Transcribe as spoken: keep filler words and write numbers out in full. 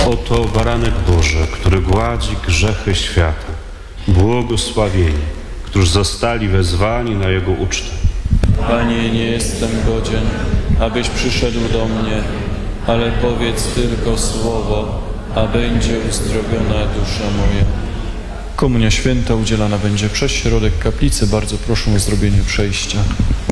Oto baranek Boży, który gładzi grzechy świata. Błogosławieni, którzy zostali wezwani na Jego ucztę. Panie, nie jestem godzien, abyś przyszedł do mnie, ale powiedz tylko słowo, a będzie uzdrowiona dusza moja. Komunia Święta udzielana będzie przez środek kaplicy. Bardzo proszę o zrobienie przejścia.